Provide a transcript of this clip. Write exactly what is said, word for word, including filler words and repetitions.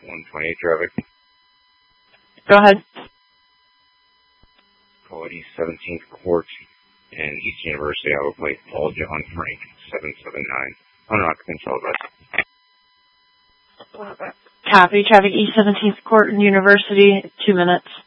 one twenty-eight traffic. Go ahead. Call East seventeenth Court and East University. I will play Paul John Frank, seven seven nine. Unoccupant control advice. Copy. Traffic East seventeenth Court and University, two minutes.